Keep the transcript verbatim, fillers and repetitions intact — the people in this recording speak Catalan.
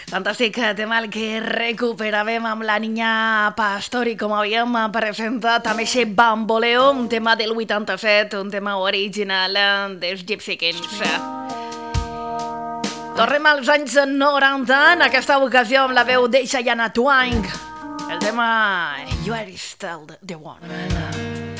Fantàstic tema el que recuperàvem amb la Niña Pastori, com havíem presentat amb eixe Bamboleo, un tema del vuitanta-set, un tema original dels Gypsy Kings. Tornem als anys noranta, en aquesta ocasió amb la veu de Shania Twain, el tema You Are Still the One.